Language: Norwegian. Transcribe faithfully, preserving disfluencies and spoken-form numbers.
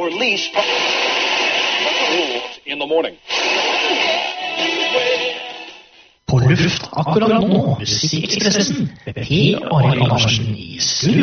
or lease rules in the morning. På luft akkurat nå, Musikkekspressen med Per Arild Andersen i studio.